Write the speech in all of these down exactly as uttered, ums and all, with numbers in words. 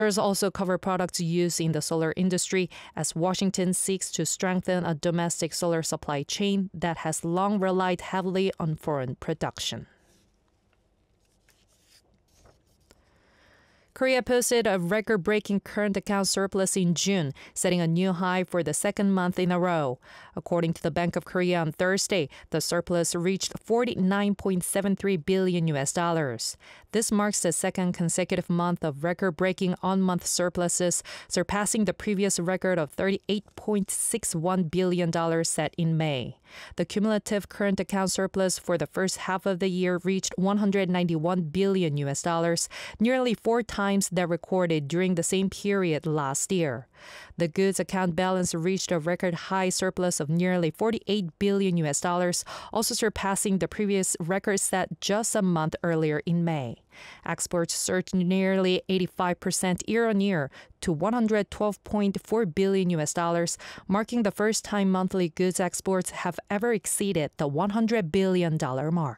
also cover products used in the solar industry as Washington seeks to strengthen a domestic solar supply chain that has long relied heavily on foreign production. Korea posted a record-breaking current account surplus in June, setting a new high for the second month in a row. According to the Bank of Korea on Thursday, the surplus reached forty-nine point seven three billion U S dollars. This marks the second consecutive month of record-breaking on-month surpluses, surpassing the previous record of thirty-eight point six one billion dollars set in May. The cumulative current account surplus for the first half of the year reached one hundred ninety-one billion U S dollars, nearly four times that recorded during the same period last year. The goods account balance reached a record high surplus of nearly forty-eight billion U S dollars, also surpassing the previous record set just a month earlier in May. Exports surged nearly eighty-five percent year-on-year to one hundred twelve point four billion U S dollars, marking the first time monthly goods exports have ever exceeded the one hundred billion dollars mark.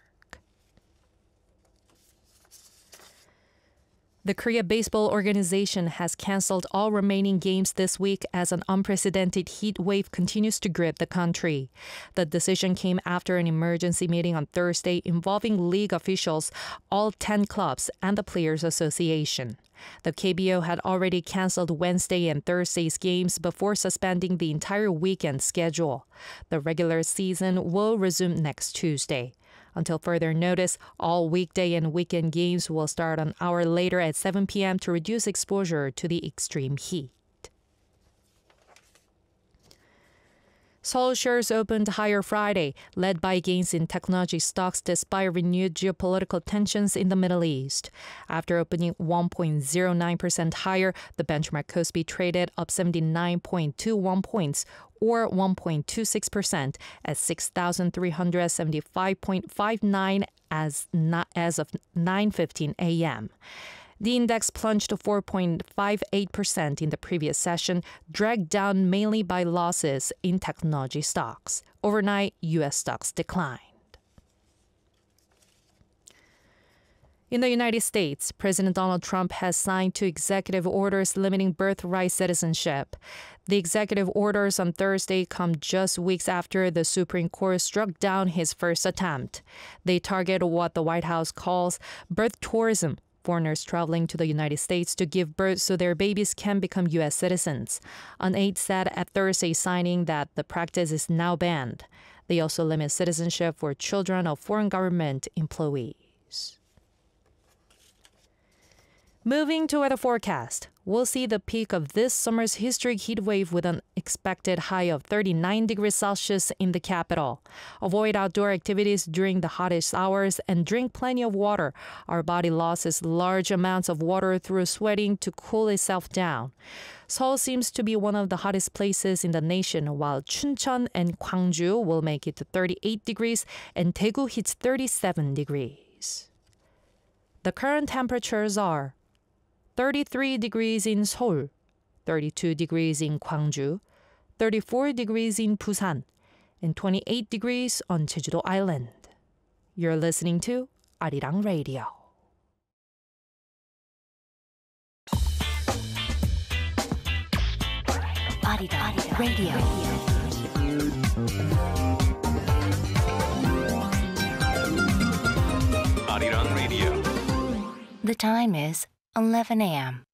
The Korea Baseball Organization has canceled all remaining games this week as an unprecedented heat wave continues to grip the country. The decision came after an emergency meeting on Thursday involving league officials, all ten clubs, and the Players Association. The K B O had already canceled Wednesday and Thursday's games before suspending the entire weekend schedule. The regular season will resume next Tuesday. Until further notice, all weekday and weekend games will start an hour later at seven p.m. to reduce exposure to the extreme heat. Seoul shares opened higher Friday, led by gains in technology stocks despite renewed geopolitical tensions in the Middle East. After opening one point zero nine percent higher, the benchmark Kospi traded up seventy-nine point two one points, or one point two six percent, at six thousand three hundred seventy-five point five nine as, as of nine fifteen a.m. The index plunged to four point five eight percent in the previous session, dragged down mainly by losses in technology stocks. Overnight, U S stocks declined. In the United States, President Donald Trump has signed two executive orders limiting birthright citizenship. The executive orders on Thursday come just weeks after the Supreme Court struck down his first attempt. They target what the White House calls birth tourism, foreigners traveling to the United States to give birth so their babies can become U S citizens. An aide said at Thursday's signing that the practice is now banned. They also limit citizenship for children of foreign government employees. Moving to weather forecast, we'll see the peak of this summer's historic heat wave with an expected high of thirty-nine degrees Celsius in the capital. Avoid outdoor activities during the hottest hours and drink plenty of water. Our body loses large amounts of water through sweating to cool itself down. Seoul seems to be one of the hottest places in the nation, while Chuncheon and Gwangju will make it to thirty-eight degrees and Daegu hits thirty-seven degrees. The current temperatures are thirty-three degrees in Seoul, thirty-two degrees in Gwangju, thirty-four degrees in Busan, and twenty-eight degrees on Jeju-do Island. You're listening to Arirang Radio. Arirang Radio. Arirang Radio. The time is eleven a.m.